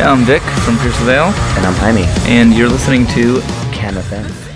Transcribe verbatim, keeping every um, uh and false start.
I'm Vic from Pierce the Veil. And I'm Jaime. And you're listening to Can F M.